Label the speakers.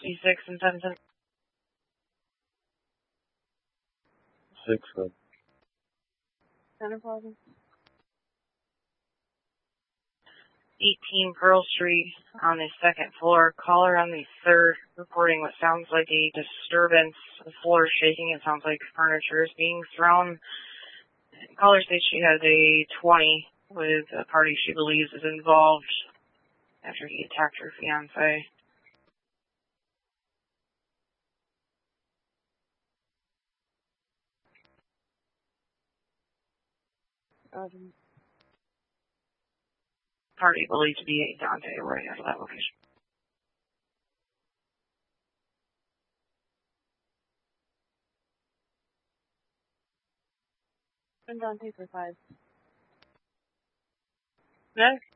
Speaker 1: C6 and 1010.
Speaker 2: 6.
Speaker 1: Center Plaza. 18 Pearl Street on the second floor. Caller on the third reporting what sounds like a disturbance. The floor is shaking. It sounds like furniture is being thrown. Caller states she has a 20 with a party she believes is involved after he attacked her fiance. Party believed to be Dante right out of that location. And Dante for 5. No?